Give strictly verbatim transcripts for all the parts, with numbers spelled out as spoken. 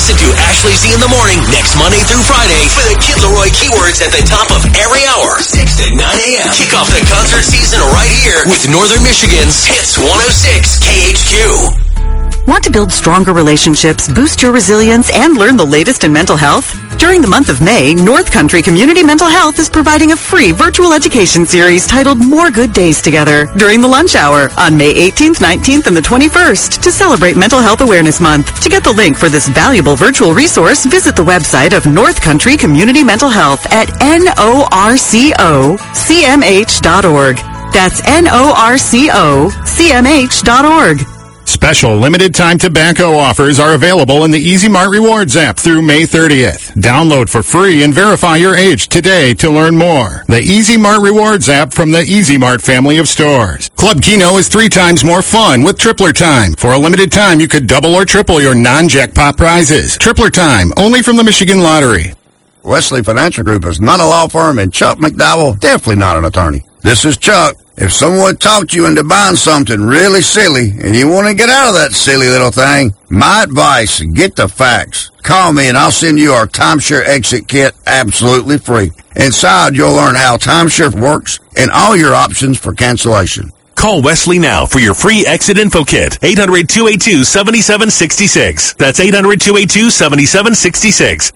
Listen to Ashley Z in the Morning next Monday through Friday for the Kid Leroy keywords at the top of every hour, six to nine a.m. Kick off the concert season right here with Northern Michigan's Hits one oh six K H Q. Want to build stronger relationships, boost your resilience, and learn the latest in mental health? During the month of May, North Country Community Mental Health is providing a free virtual education series titled More Good Days Together during the lunch hour on May eighteenth, nineteenth, and the twenty-first to celebrate Mental Health Awareness Month. To get the link for this valuable virtual resource, visit the website of North Country Community Mental Health at N O R C O C M H dot org. That's N O R C O C M H dot org. Special limited-time tobacco offers are available in the Easy Mart Rewards app through May thirtieth. Download for free and verify your age today to learn more. The Easy Mart Rewards app from the Easy Mart family of stores. Club Keno is three times more fun with Tripler Time. For a limited time, you could double or triple your non-jackpot prizes. Tripler Time, only from the Michigan Lottery. Wesley Financial Group is not a law firm, and Chuck McDowell, definitely not an attorney. This is Chuck. If someone talked you into buying something really silly and you want to get out of that silly little thing, my advice, get the facts. Call me and I'll send you our timeshare exit kit absolutely free. Inside, you'll learn how timeshare works and all your options for cancellation. Call Wesley now for your free exit info kit. eight hundred, two eight two, seven seven six six. That's eight hundred, two eight two, seven seven six six.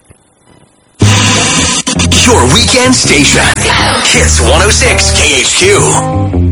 Your weekend station. Hits one oh six K H Q.